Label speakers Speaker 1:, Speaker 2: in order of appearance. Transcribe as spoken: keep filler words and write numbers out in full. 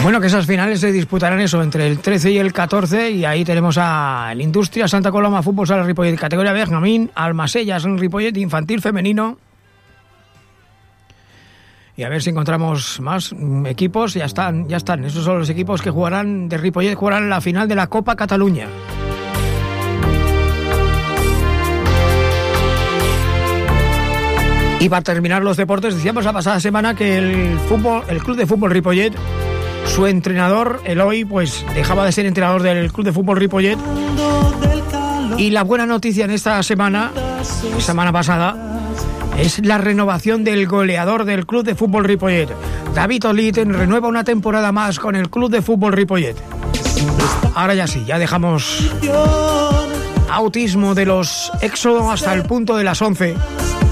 Speaker 1: Bueno, que esas finales se disputarán eso entre el trece y el catorce, y ahí tenemos a el Industria Santa Coloma Fútbol Sala Ripollet, categoría Benjamín, Almasellas en Ripollet, infantil femenino. Y a ver si encontramos más equipos. Ya están, ya están. Esos son los equipos que jugarán de Ripollet, jugarán la final de la Copa Cataluña. Y para terminar los deportes, decíamos la pasada semana que el fútbol, el Club de Fútbol Ripollet, su entrenador, Eloy, pues dejaba de ser entrenador del Club de Fútbol Ripollet. Y la buena noticia en esta semana, semana pasada, es la renovación del goleador del Club de Fútbol Ripollet. David Oliten renueva una temporada más con el Club de Fútbol Ripollet. Ahora ya sí, ya dejamos autismo de los éxodo hasta el punto de las once.